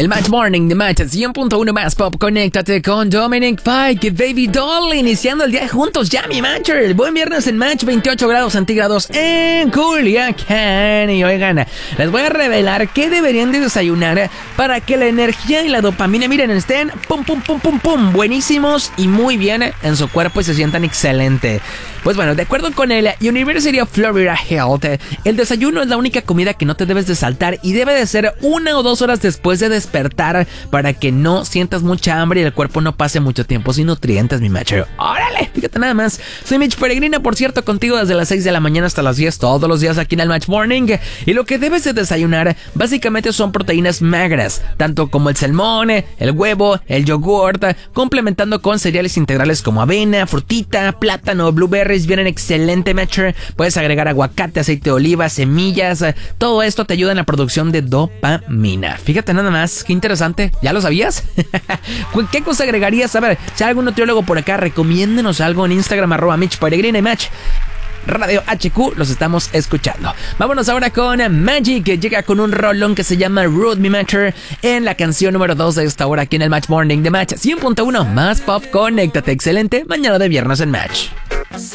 El Match Morning de Match 100.1 más pop. Conéctate con Dominic Fike y Baby Doll, iniciando el día juntos ya, mi Matcher. Buen viernes en Match, 28 grados centígrados en Culiacán. Y oigan, les voy a revelar qué deberían de desayunar para que la energía y la dopamina, miren, estén pum, pum, pum, pum, pum, buenísimos y muy bien en su cuerpo y se sientan excelente. Pues bueno, de acuerdo con el University of Florida Health, el desayuno es la única comida que no te debes de saltar y debe de ser 1 o 2 horas después de despertar para que no sientas mucha hambre y el cuerpo no pase mucho tiempo sin nutrientes, mi macho. ¡Órale! Fíjate nada más. Soy Mitch Peregrina, por cierto, contigo desde las 6 de la mañana hasta las 10 todos los días aquí en el Match Morning. Y lo que debes de desayunar básicamente son proteínas magras, tanto como el salmón, el huevo, el yogurt, complementando con cereales integrales como avena, frutita, plátano, blueberries. Vienen excelente, matcher. Puedes agregar aguacate, aceite de oliva, semillas. Todo esto te ayuda en la producción de dopamina. Fíjate nada más, qué interesante. ¿Ya lo sabías? ¿Qué cosa agregarías? A ver, si hay algún nutriólogo por acá, recomiéndenos algo en Instagram, @Mitch Peregrina y Match Radio HQ, los estamos escuchando. Vámonos ahora con Magic, que llega con un rolón que se llama Rude Me Matcher en la canción número 2 de esta hora aquí en el Match Morning de Match 100.1 más pop. Conéctate, excelente mañana de viernes en Match.